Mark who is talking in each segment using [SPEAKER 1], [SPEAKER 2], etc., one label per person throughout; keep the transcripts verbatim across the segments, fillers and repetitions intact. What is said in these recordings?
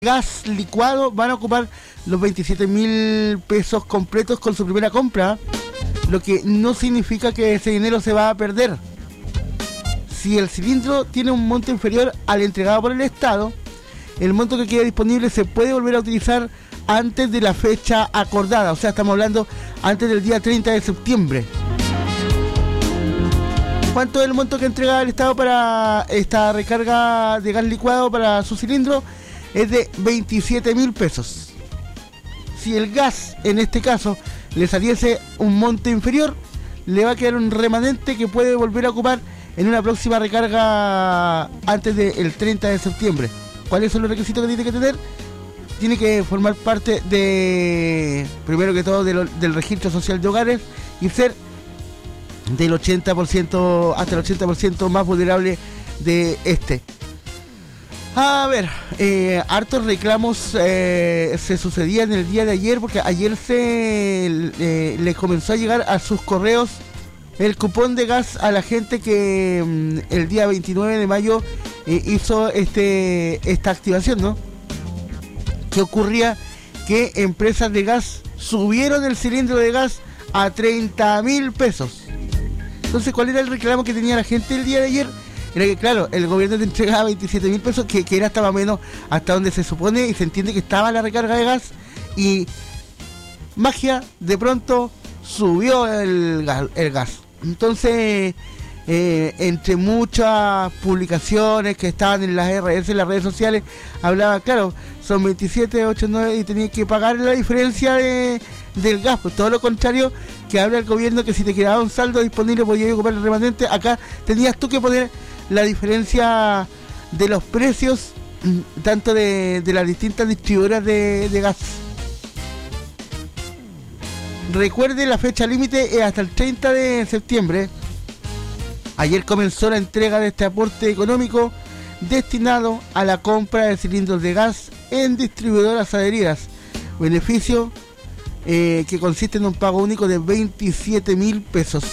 [SPEAKER 1] gas licuado van a ocupar los veintisiete mil pesos completos con su primera compra, lo que no significa que ese dinero se va a perder. Si el cilindro tiene un monto inferior al entregado por el Estado, el monto que queda disponible se puede volver a utilizar antes de la fecha acordada, o sea, estamos hablando antes del día treinta de septiembre. ¿Cuánto es el monto que entrega el Estado para esta recarga de gas licuado para su cilindro? Es de veintisiete mil pesos. Si el gas, en este caso, le saliese un monto inferior, le va a quedar un remanente que puede volver a ocupar en una próxima recarga antes del treinta de septiembre. ¿Cuáles son los requisitos que tiene que tener? Tiene que formar parte de, primero que todo, de lo, del registro social de hogares y ser del ochenta por ciento hasta el ochenta por ciento más vulnerable de este. A ver, eh, hartos reclamos eh, se sucedían el día de ayer, porque ayer se eh, les comenzó a llegar a sus correos el cupón de gas a la gente que mm, el día veintinueve de mayo eh, hizo este esta activación, ¿no? ¿Qué ocurría? Que empresas de gas subieron el cilindro de gas a treinta mil pesos. Entonces, ¿cuál era el reclamo que tenía la gente el día de ayer? Era que, claro, el gobierno te entregaba veintisiete mil pesos, que, que era hasta más o menos hasta donde se supone y se entiende que estaba la recarga de gas, y magia, de pronto subió el gas. El gas. Entonces, eh, entre muchas publicaciones que estaban en las R S, en las redes sociales, hablaba, claro, son veintisiete, ocho, nueve y tenías que pagar la diferencia de, del gas. Pues todo lo contrario que habla el gobierno, que si te quedaba un saldo disponible podías ocupar el remanente. Acá tenías tú que poner la diferencia de los precios, tanto de, de las distintas distribuidoras de, de gas. Recuerde, la fecha límite es hasta el treinta de septiembre. Ayer comenzó la entrega de este aporte económico destinado a la compra de cilindros de gas en distribuidoras adheridas. Beneficio eh, que consiste en un pago único de veintisiete mil pesos.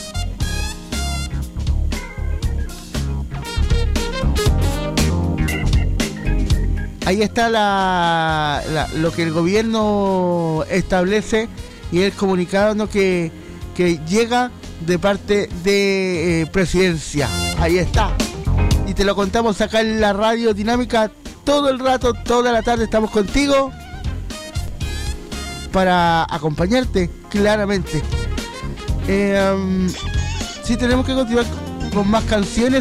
[SPEAKER 1] Ahí está la, la, lo que el gobierno establece, y el comunicado, ¿no?, que, que llega de parte de eh, Presidencia. Ahí está. Y te lo contamos acá en la Radio Dinámica todo el rato, toda la tarde estamos contigo para acompañarte, claramente. Eh, um, sí, tenemos que continuar con más canciones.